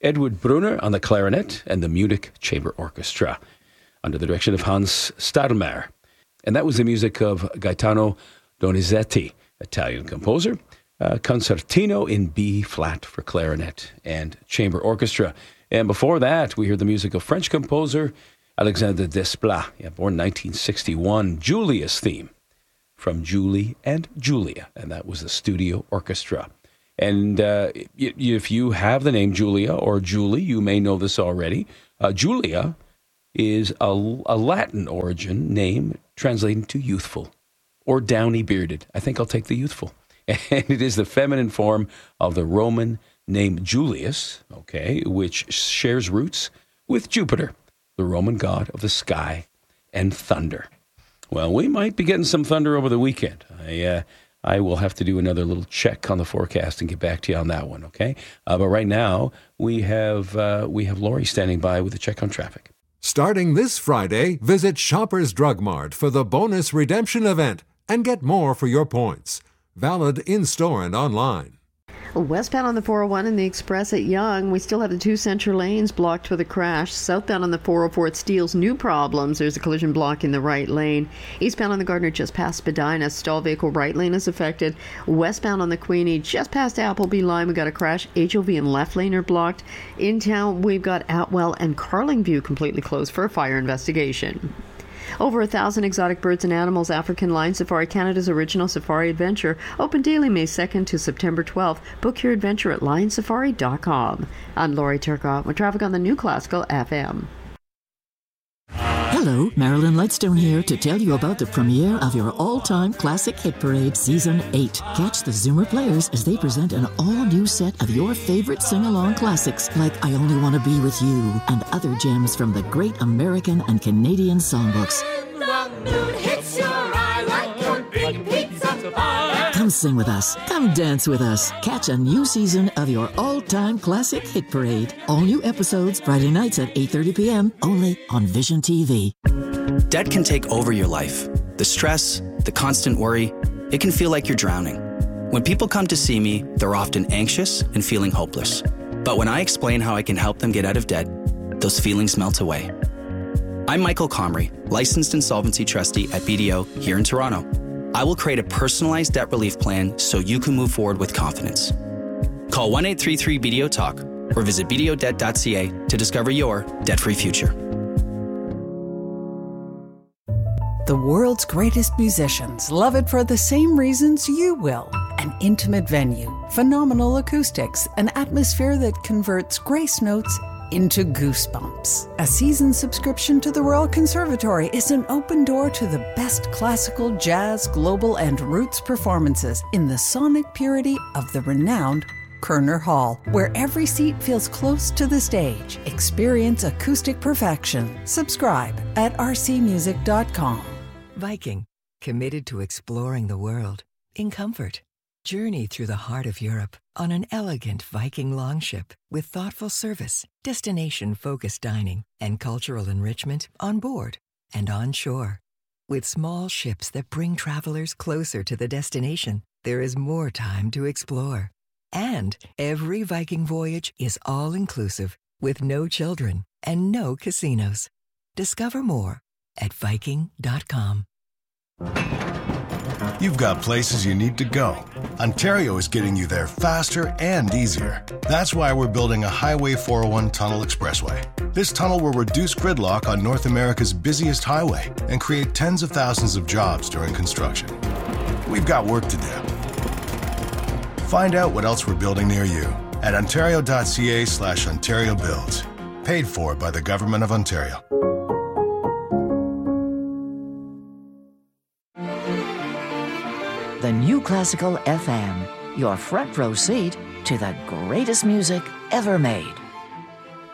Edward Brunner on the clarinet, and the Munich Chamber Orchestra under the direction of Hans Stadelmeier. And that was the music of Gaetano Donizetti, Italian composer, Concertino in B-flat for clarinet and chamber orchestra. And before that, we heard the music of French composer Alexandre Desplat, born 1961, Julia's theme from Julie and Julia, and that was the studio orchestra. And if you have the name Julia or Julie, you may know this already. Julia is a Latin origin name translating to youthful or downy bearded. I think I'll take the youthful. And it is the feminine form of the Roman name Julius, which shares roots with Jupiter, the Roman god of the sky and thunder. Well, we might be getting some thunder over the weekend. I will have to do another little check on the forecast and get back to you on that one, okay? But right now, we have Lori standing by with a check on traffic. Starting this Friday, visit Shoppers Drug Mart for the bonus redemption event and get more for your points. Valid in-store and online. Westbound on the 401 and the Express at Yonge, we still have the two center lanes blocked with a crash. Southbound on the 404 at Steele's, new problems. There's a collision block in the right lane. Eastbound on the Gardner just past Spadina, stall vehicle right lane is affected. Westbound on the Queenie just past Appleby line, we got a crash. HOV and left lane are blocked. In town, we've got Atwell and Carlingview completely closed for a fire investigation. Over 1,000 exotic birds and animals. African Lion Safari, Canada's original safari adventure. Open daily May 2nd to September 12th. Book your adventure at lionsafari.com. I'm Lori Turcotte with traffic on the New Classical FM. Hello, Marilyn Lightstone here to tell you about the premiere of your all-time classic hit parade, Season 8. Catch the Zoomer Players as they present an all-new set of your favorite sing-along classics like I Only Want to Be With You and other gems from the great American and Canadian songbooks. Come sing with us. Come dance with us. Catch a new season of your all-time classic hit parade. All new episodes Friday nights at 8:30 p.m. only on Vision TV. Debt can take over your life. The stress, the constant worry, it can feel like you're drowning. When people come to see me, they're often anxious and feeling hopeless. But when I explain how I can help them get out of debt, those feelings melt away. I'm Michael Comrie, licensed insolvency trustee at BDO here in Toronto. I will create a personalized debt relief plan so you can move forward with confidence. Call 1-833-BDO-TALK or visit bdodebt.ca to discover your debt-free future. The world's greatest musicians love it for the same reasons you will. An intimate venue, phenomenal acoustics, an atmosphere that converts grace notes into goosebumps. A season subscription to the Royal Conservatory is an open door to the best classical, jazz, global, and roots performances in the sonic purity of the renowned Kerner Hall, where every seat feels close to the stage. Experience acoustic perfection. Subscribe at rcmusic.com. Viking, committed to exploring the world in comfort. Journey through the heart of Europe on an elegant Viking longship with thoughtful service, destination-focused dining, and cultural enrichment on board and on shore. With small ships that bring travelers closer to the destination, there is more time to explore. And every Viking voyage is all-inclusive with no children and no casinos. Discover more at Viking.com. You've got places you need to go. Ontario is getting you there faster and easier. That's why we're building a Highway 401 Tunnel Expressway. This tunnel will reduce gridlock on North America's busiest highway and create tens of thousands of jobs during construction. We've got work to do. Find out what else we're building near you at ontario.ca/Ontario Builds. Paid for by the Government of Ontario. The New Classical FM, your front row seat to the greatest music ever made.